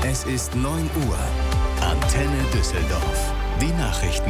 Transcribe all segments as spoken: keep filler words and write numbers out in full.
Es ist neun Uhr. Antenne Düsseldorf. Die Nachrichten.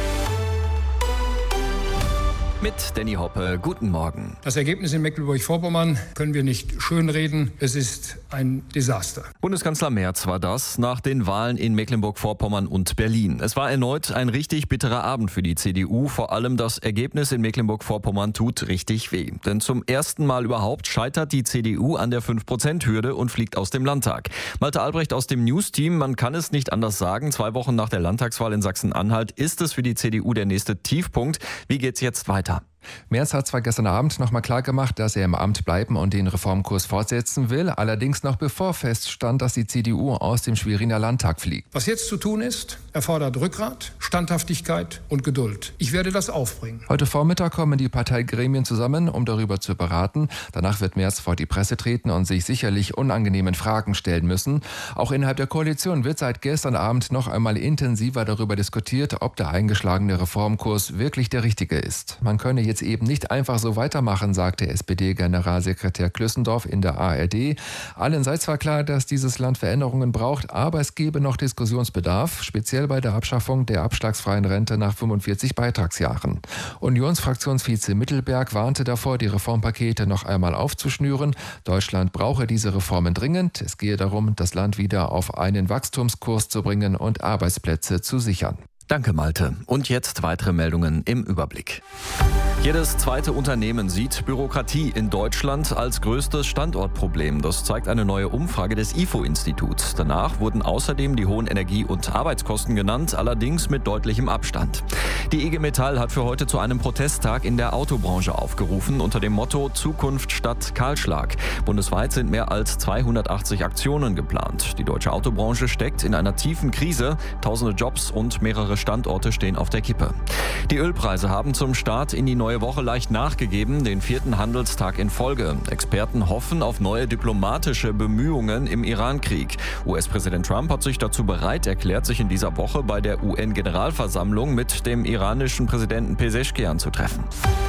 Mit Danny Hoppe, guten Morgen. Das Ergebnis in Mecklenburg-Vorpommern können wir nicht schönreden. Es ist ein Desaster. Bundeskanzler Merz war das nach den Wahlen in Mecklenburg-Vorpommern und Berlin. Es war erneut ein richtig bitterer Abend für die C D U. Vor allem das Ergebnis in Mecklenburg-Vorpommern tut richtig weh. Denn zum ersten Mal überhaupt scheitert die C D U an der fünf Prozent Hürde und fliegt aus dem Landtag. Malte Albrecht aus dem News-Team, man kann es nicht anders sagen. Zwei Wochen nach der Landtagswahl in Sachsen-Anhalt ist es für die C D U der nächste Tiefpunkt. Wie geht's jetzt weiter? Merz hat zwar gestern Abend noch mal klar gemacht, dass er im Amt bleiben und den Reformkurs fortsetzen will, allerdings noch bevor feststand, dass die C D U aus dem Schweriner Landtag fliegt. Was jetzt zu tun ist, erfordert Rückgrat, Standhaftigkeit und Geduld. Ich werde das aufbringen. Heute Vormittag kommen die Parteigremien zusammen, um darüber zu beraten. Danach wird Merz vor die Presse treten und sich sicherlich unangenehmen Fragen stellen müssen. Auch innerhalb der Koalition wird seit gestern Abend noch einmal intensiver darüber diskutiert, ob der eingeschlagene Reformkurs wirklich der richtige ist. Man könne jetzt eben nicht einfach so weitermachen, sagte S P D-Generalsekretär Klüssendorf in der A R D. Allen sei zwar klar, dass dieses Land Veränderungen braucht, aber es gebe noch Diskussionsbedarf, speziell bei der Abschaffung der abschlagsfreien Rente nach fünfundvierzig Beitragsjahren. Unionsfraktionsvize Mittelberg warnte davor, die Reformpakete noch einmal aufzuschnüren. Deutschland brauche diese Reformen dringend. Es gehe darum, das Land wieder auf einen Wachstumskurs zu bringen und Arbeitsplätze zu sichern. Danke, Malte. Und jetzt weitere Meldungen im Überblick. Jedes zweite Unternehmen sieht Bürokratie in Deutschland als größtes Standortproblem. Das zeigt eine neue Umfrage des I F O-Instituts. Danach wurden außerdem die hohen Energie- und Arbeitskosten genannt, allerdings mit deutlichem Abstand. Die I G Metall hat für heute zu einem Protesttag in der Autobranche aufgerufen, unter dem Motto Zukunft statt Kahlschlag. Bundesweit sind mehr als zweihundertachtzig Aktionen geplant. Die deutsche Autobranche steckt in einer tiefen Krise. Tausende Jobs und mehrere Standorte stehen auf der Kippe. Die Ölpreise haben zum Start in die neue Woche leicht nachgegeben, den vierten Handelstag in Folge. Experten hoffen auf neue diplomatische Bemühungen im Iran-Krieg. U S-Präsident Trump hat sich dazu bereit erklärt, sich in dieser Woche bei der U N-Generalversammlung mit dem iranischen Präsidenten Pezeshkian zu treffen.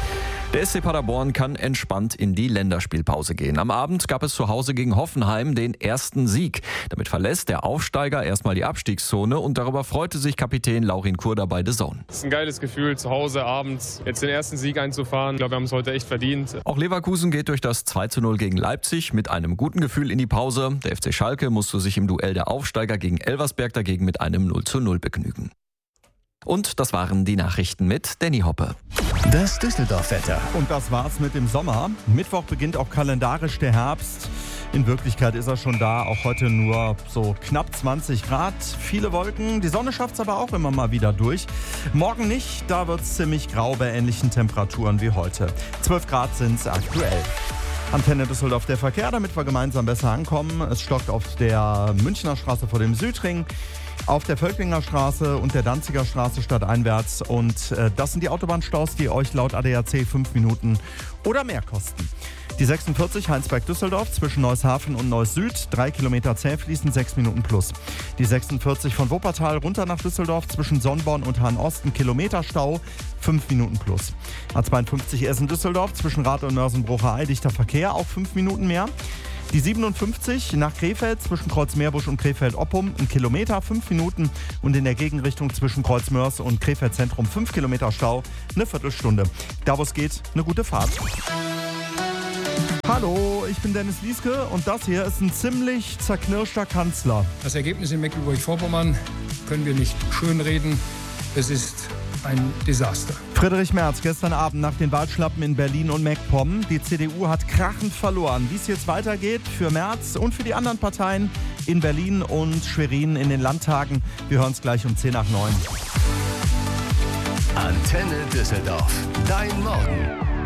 Der S C Paderborn kann entspannt in die Länderspielpause gehen. Am Abend gab es zu Hause gegen Hoffenheim den ersten Sieg. Damit verlässt der Aufsteiger erstmal die Abstiegszone und darüber freute sich Kapitän Laurin Kurda bei The Zone. Es ist ein geiles Gefühl, zu Hause abends jetzt den ersten Sieg einzufahren. Ich glaube, wir haben es heute echt verdient. Auch Leverkusen geht durch das zwei zu null gegen Leipzig mit einem guten Gefühl in die Pause. Der F C Schalke musste sich im Duell der Aufsteiger gegen Elversberg dagegen mit einem null zu null begnügen. Und das waren die Nachrichten mit Danny Hoppe. Das Düsseldorf-Wetter. Und das war's mit dem Sommer. Mittwoch beginnt auch kalendarisch der Herbst. In Wirklichkeit ist er schon da, auch heute nur so knapp zwanzig Grad. Viele Wolken, die Sonne schafft's aber auch immer mal wieder durch. Morgen nicht, da wird's ziemlich grau bei ähnlichen Temperaturen wie heute. zwölf Grad sind's aktuell. Antenne Düsseldorf der Verkehr, damit wir gemeinsam besser ankommen. Es stockt auf der Münchner Straße vor dem Südring, auf der Völklinger Straße und der Danziger Straße stadteinwärts. Und äh, das sind die Autobahnstaus, die euch laut A D A C fünf Minuten oder mehr kosten. Die sechsundvierzig Heinsberg-Düsseldorf zwischen Neushafen und Neuss Süd, drei Kilometer zäh fließend, sechs Minuten plus. Die sechsundvierzig von Wuppertal runter nach Düsseldorf zwischen Sonnborn und Hahn-Osten, Kilometer Stau, fünf Minuten plus. A zweiundfünfzig Essen-Düsseldorf zwischen Rath und Mörsen-Brucher-Ei, dichter Verkehr, auch fünf Minuten mehr. Die siebenundfünfzig nach Krefeld zwischen Kreuzmeerbusch und Krefeld-Oppum, ein Kilometer, fünf Minuten. Und in der Gegenrichtung zwischen Kreuzmörs und Krefeld Zentrum, fünf Kilometer Stau, eine Viertelstunde. Da wo es geht, eine gute Fahrt. Hallo, ich bin Dennis Lieske und das hier ist ein ziemlich zerknirschter Kanzler. Das Ergebnis in Mecklenburg-Vorpommern können wir nicht schönreden. Es ist ein Desaster. Friedrich Merz gestern Abend nach den Wahlschlappen in Berlin und MacPom. Die C D U hat krachend verloren. Wie es jetzt weitergeht für Merz und für die anderen Parteien in Berlin und Schwerin in den Landtagen. Wir hören es gleich um zehn nach neun. Antenne Düsseldorf. Dein Morgen.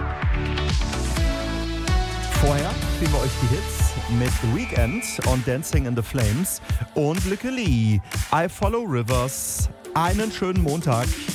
Vorher spielen wir euch die Hits mit The Weeknd und Dancing in the Flames und Lykke Li. I Follow Rivers. Einen schönen Montag.